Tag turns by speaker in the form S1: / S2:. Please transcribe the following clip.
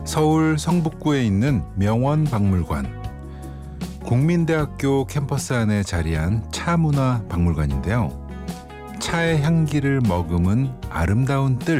S1: 서울 성북구에 있는 명원박물관. 국민대학교 캠퍼스 안에 자리한 차문화박물관인데요. 차의 향기를 머금은 아름다운 뜰,